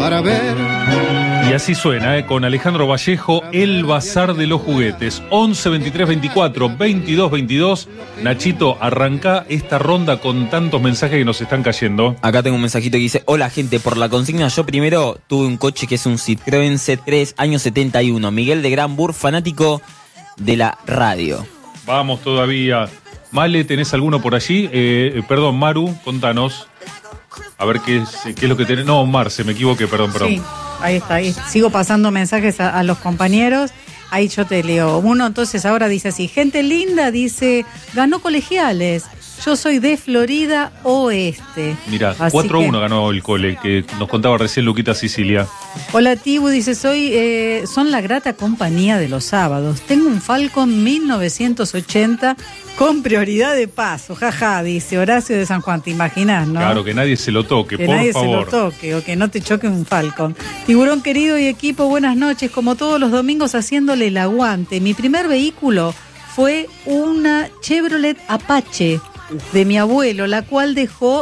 para ver. Y así suena, con Alejandro Vallejo, El Bazar de los Juguetes. 11 23 24 22 22. Nachito, arranca esta ronda con tantos mensajes que nos están cayendo. Acá tengo un mensajito que dice: hola gente, por la consigna yo primero tuve un coche que es un Citroën C3 año 71. Miguel de Granburg, fanático de la radio. Vamos todavía. Male, ¿tenés alguno por allí? Perdón, Maru, contanos. A ver qué es lo que tenés. No, Marce, me equivoqué, perdón. Sí, ahí está. Ahí. Sigo pasando mensajes a los compañeros. Ahí yo te leo. Uno entonces ahora dice así: gente linda, dice, ganó colegiales. Yo soy de Florida Oeste. Mirá, 4-1 ganó el cole, que nos contaba recién Luquita Sicilia. Hola Tibu, dice, son la grata compañía de los sábados. Tengo un Falcon 1980 con prioridad de paso. Jaja, dice Horacio de San Juan, ¿te imaginas, no? Claro, que nadie se lo toque, por favor. Que nadie se lo toque o que no te choque un Falcon. Tiburón querido y equipo, buenas noches. Como todos los domingos haciéndole el aguante. Mi primer vehículo fue una Chevrolet Apache de mi abuelo, la cual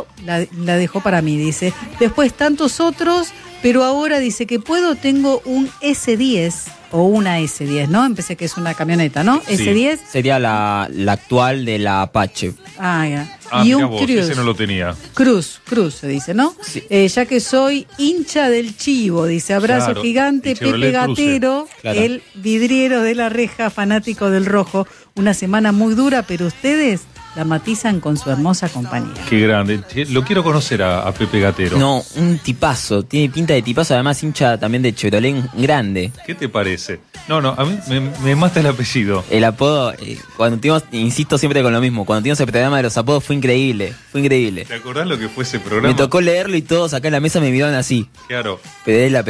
la dejó para mí, dice. Después tantos otros, pero ahora dice que tengo un S10 o una S10, ¿no? Empecé que es una camioneta, ¿no? Sí. S10. Sería la actual de la Apache. Ah, ya. Ah, y un vos, Cruz. ese no lo tenía. Cruz se dice, ¿no? Sí. Ya que soy hincha del Chivo, dice, abrazo Claro, gigante, Chevrolet Pepe Gatero, Claro. el vidriero de la reja, fanático del rojo. Una semana muy dura, pero ustedes la matizan con su hermosa compañía. Qué grande. Lo quiero conocer a Pepe Gatero. No, un tipazo. Tiene pinta de tipazo, además hincha también de Chevrolet grande. ¿Qué te parece? No, a mí me mata el apellido. El apodo, cuando tuvimos, insisto siempre con lo mismo, cuando tuvimos el programa de los apodos fue increíble. ¿Te acordás lo que fue ese programa? Me tocó leerlo y todos acá en la mesa me miraban así. Claro. Pero es la